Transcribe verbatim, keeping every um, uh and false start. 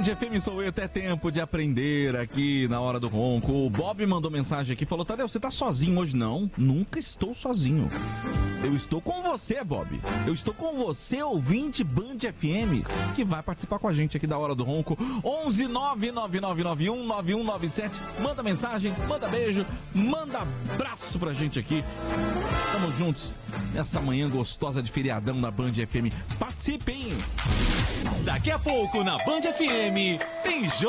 F M sou eu, até tempo de aprender aqui na Hora do Ronco. O Bob mandou mensagem aqui, falou: Tadeu, você tá sozinho hoje? Não, nunca estou sozinho. Eu estou com você, Bob. Eu estou com você, ouvinte Band F M, que vai participar com a gente aqui da Hora do Ronco. onze nove nove nove nove um nove um nove sete. Manda mensagem, manda beijo, manda abraço pra gente aqui. Tamo juntos nessa manhã gostosa de feriadão na Band F M. Participem! Daqui a pouco na Band F M tem